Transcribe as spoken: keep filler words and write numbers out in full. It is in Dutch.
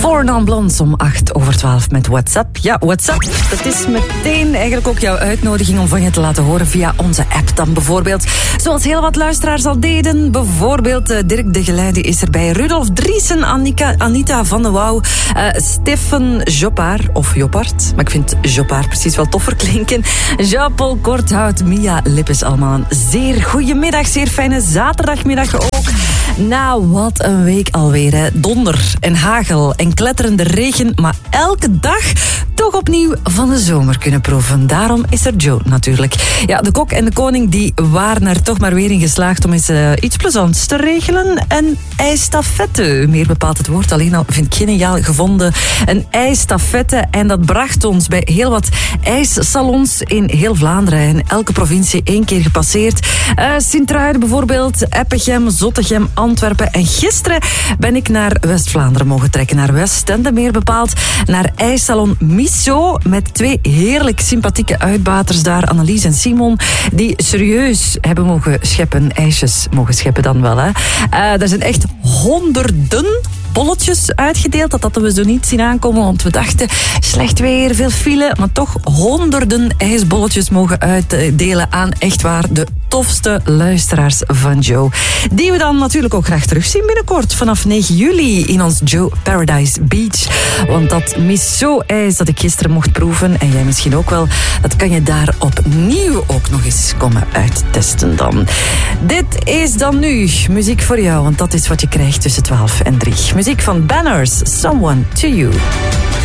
Four Non Blondes om acht over twaalf met WhatsApp. Ja, WhatsApp, dat is meteen eigenlijk ook jouw uitnodiging om van je te laten horen via onze app dan bijvoorbeeld. Zoals heel wat luisteraars al deden. Bijvoorbeeld uh, Dirk de Geleide is erbij. Rudolf Driesen, Annika, Anita van de Wouw, uh, Stefan Jopaar, of Joppard, maar ik vind Jopaar precies wel toffer klinken. Jean-Paul Korthout, Mia Lippes, allemaal een zeer goede middag, zeer fijne zaterdagmiddag ook. Nou, wat een week alweer, hè. Donder en hagel en kletterende regen, maar elke dag toch opnieuw van de zomer kunnen proeven. Daarom is er Joe natuurlijk. Ja, de kok en de koning die waren er toch maar weer in geslaagd om eens uh, iets plezants te regelen. Een ijsstafette, meer bepaald het woord alleen al vind ik geniaal gevonden. Een ijsstafette en dat bracht ons bij heel wat ijssalons in heel Vlaanderen. In elke provincie één keer gepasseerd. Uh, Sint-Truiden bijvoorbeeld, Eppegem, Zottegem, Antwerpen. En gisteren ben ik naar West-Vlaanderen mogen trekken, naar Westende meer bepaald, naar ijssalon Miso met twee heerlijk sympathieke uitbaters daar, Annelies en Simon, die serieus hebben mogen scheppen, ijsjes mogen scheppen dan wel. Hè. Uh, er zijn echt honderden bolletjes uitgedeeld. Dat hadden we zo niet zien aankomen, want we dachten slecht weer, veel file, maar toch honderden ijsbolletjes mogen uitdelen aan echt waar de tofste luisteraars van Joe. Die we dan natuurlijk ook graag terugzien binnenkort vanaf negen juli in ons Joe Paradise Beach. Want dat miso-ijs dat ik gisteren mocht proeven, en jij misschien ook wel, dat kan je daar opnieuw ook nog eens komen uittesten dan. Dit is dan nu muziek voor jou, want dat is wat je krijgt tussen twaalf en drie. Muziek van Banners, Someone to You.